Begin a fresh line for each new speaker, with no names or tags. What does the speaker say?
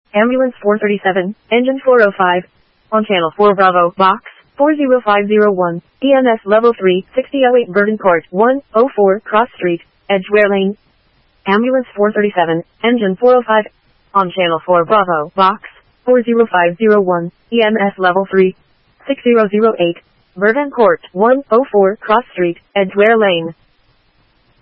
Ambulance 437, engine 405. On channel 4 Bravo, box 40501, EMS level 3, 6008 Burton Court, 104 Cross Street, Edgware Lane. Ambulance 437, engine 405. On channel 4 Bravo, box 40501, EMS level 3, 6008, Burton Court, 104 Cross Street, Edgware Lane.